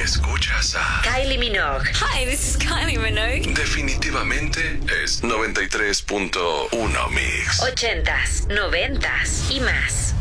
Escuchas a Kylie Minogue. Hi, this is Kylie Minogue. Definitivamente es 93.1 Mix. 80s, 90s y más.